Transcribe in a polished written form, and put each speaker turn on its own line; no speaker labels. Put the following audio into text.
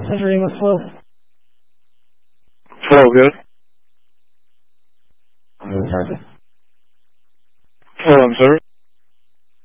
Center English Flow.
Flow good.
I'm going to start it.
Hold on, sir.